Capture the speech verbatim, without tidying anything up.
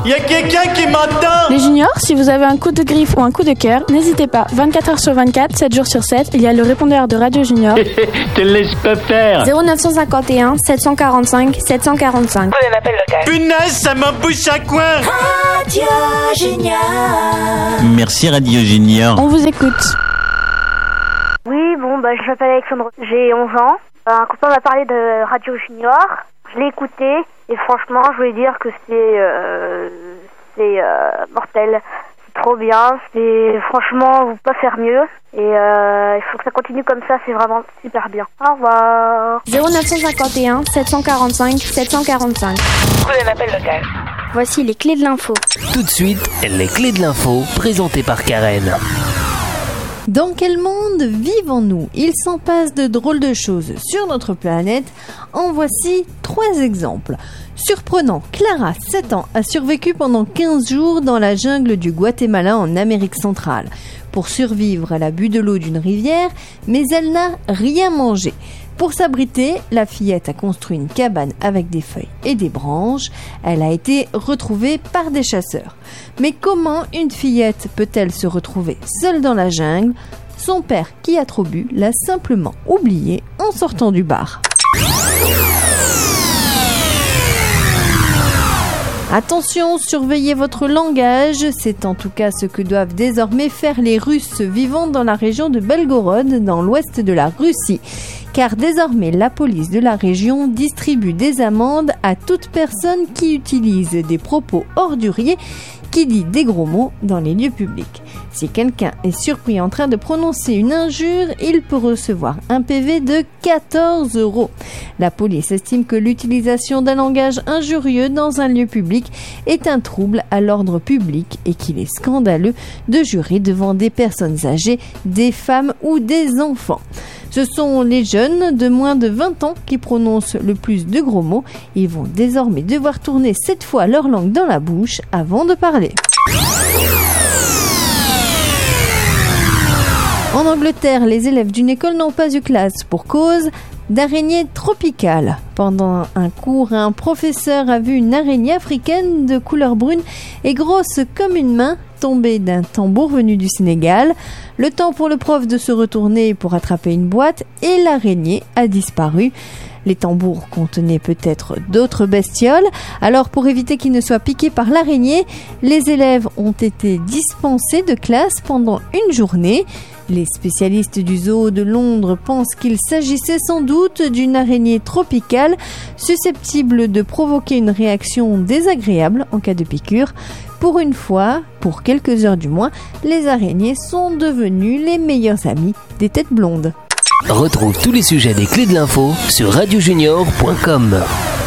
Y a quelqu'un qui m'entend? Les juniors, si vous avez un coup de griffe ou un coup de cœur, n'hésitez pas. vingt-quatre heures sur vingt-quatre, sept jours sur sept, il y a le répondeur de Radio Junior. Te laisse pas faire. zéro neuf cent cinquante et un, sept cent quarante-cinq, sept cent quarante-cinq. Prenez un appel local. Punaise, ça m'embouche à coin. Radio Junior. Merci Radio Junior. On vous écoute. Oui, bon, bah, je m'appelle Alexandre, j'ai onze ans. Un copain m'a parlé de Radio Junior. Je l'ai écouté et franchement, je voulais dire que c'est euh, c'est euh, mortel. C'est trop bien. C'est franchement, vous pouvez pas faire mieux. Et euh, il faut que ça continue comme ça. C'est vraiment super bien. Au revoir. zéro neuf cent cinquante et un, sept cent quarante-cinq, sept cent quarante-cinq. Prenez un appel local. Voici les clés de l'info. Tout de suite, les clés de l'info présentées par Karen. Dans quel monde vivons-nous? Il s'en passe de drôles de choses sur notre planète. En voici trois exemples. Surprenant, Clara, sept ans, a survécu pendant quinze jours dans la jungle du Guatemala en Amérique centrale. Pour survivre, elle a bu de l'eau d'une rivière, mais elle n'a rien mangé. Pour s'abriter, la fillette a construit une cabane avec des feuilles et des branches. Elle a été retrouvée par des chasseurs. Mais comment une fillette peut-elle se retrouver seule dans la jungle? Son père, qui a trop bu, l'a simplement oubliée en sortant du bar. Attention, surveillez votre langage, c'est en tout cas ce que doivent désormais faire les Russes vivant dans la région de Belgorod, dans l'ouest de la Russie. Car désormais, la police de la région distribue des amendes à toute personne qui utilise des propos orduriers, qui dit des gros mots dans les lieux publics. Si quelqu'un est surpris en train de prononcer une injure, il peut recevoir un P V de quatorze euros. La police estime que l'utilisation d'un langage injurieux dans un lieu public est un trouble à l'ordre public et qu'il est scandaleux de jurer devant des personnes âgées, des femmes ou des enfants. Ce sont les jeunes de moins de vingt ans qui prononcent le plus de gros mots. Ils vont désormais devoir tourner sept fois leur langue dans la bouche avant de parler. En Angleterre, les élèves d'une école n'ont pas eu classe pour cause d'araignées tropicales. Pendant un cours, un professeur a vu une araignée africaine de couleur brune et grosse comme une main tomber d'un tambour venu du Sénégal. Le temps pour le prof de se retourner pour attraper une boîte et l'araignée a disparu. Les tambours contenaient peut-être d'autres bestioles. Alors, pour éviter qu'ils ne soient piqués par l'araignée, les élèves ont été dispensés de classe pendant une journée. Les spécialistes du zoo de Londres pensent qu'il s'agissait sans doute d'une araignée tropicale susceptible de provoquer une réaction désagréable en cas de piqûre. Pour une fois, pour quelques heures du moins, les araignées sont devenues les meilleurs amis des têtes blondes. Retrouve tous les sujets des clés de l'info sur radio junior point com.